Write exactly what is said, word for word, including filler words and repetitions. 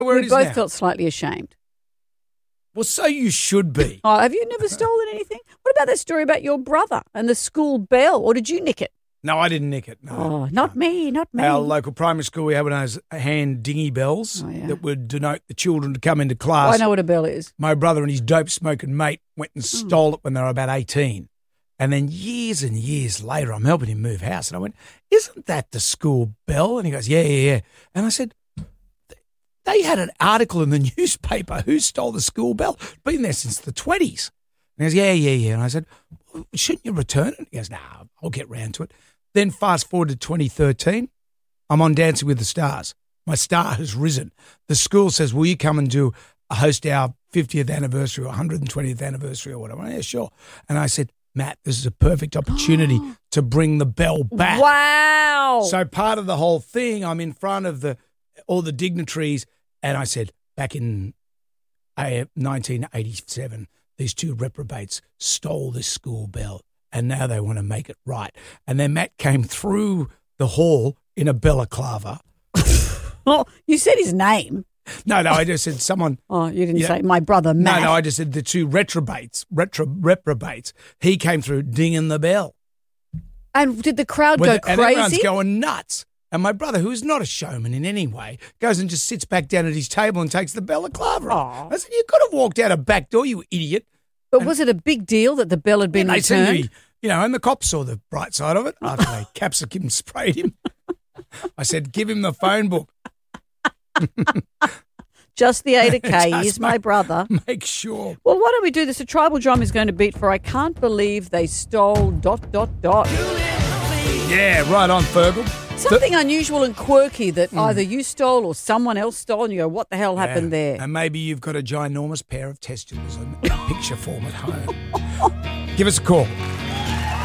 Where it we is both now. felt slightly ashamed. Well, so you should be. Oh, have you never stolen anything? What about that story about your brother and the school bell? Or did you nick it? No, I didn't nick it. No. Oh, not me, not me. Our local primary school, we have one of those hand dingy bells Oh, yeah. that would denote the children to come into Oh, class. I know what a bell is. My brother and his dope-smoking mate went Hmm. and stole it when they were about eighteen. And then years and years later, I'm helping him move house. And I went, isn't that the school bell? And he goes, yeah, yeah, yeah. And I said, they had an article in the newspaper, who stole the school bell? Been there since the twenties. And he goes, yeah, yeah, yeah. And I said, well, shouldn't you return it? He goes, no, nah, I'll get round to it. Then fast forward to twenty thirteen, I'm on Dancing with the Stars. My star has risen. The school says, will you come and do host our fiftieth anniversary or one hundred twentieth anniversary or whatever? Yeah, sure. And I said, Matt, this is a perfect opportunity to bring the bell back. Wow. So part of the whole thing, I'm in front of the all the dignitaries, and I said, back in uh, nineteen eighty-seven, these two reprobates stole this school bell, and now they want to make it right. And then Matt came through the hall in a balaclava. Oh, you said his name. No, no, I just said someone. Oh, you didn't Yeah. say my brother Matt. No, no, I just said the two retrobates, retro, reprobates. He came through dinging the bell. And did the crowd With go the- and everyone's crazy? going nuts. And my brother, who is not a showman in any way, goes and just sits back down at his table and takes the balaclava Aw. off. I said, you could have walked out a back door, you idiot. But was it a big deal that the bell had been And they said, returned? you you know, and the cops saw the bright side of it after they capsicum sprayed him. I said, give him the phone book. Just the Ada K Just is my make- brother. Make sure. Well, why don't we do this? A tribal drum is going to beat for I can't believe they stole dot, dot, dot. Yeah, right on, Fergal. Something unusual and quirky that either you stole or someone else stole and you go, what the hell happened Yeah. there? And maybe you've got a ginormous pair of testicles in picture form at home. Give us a call.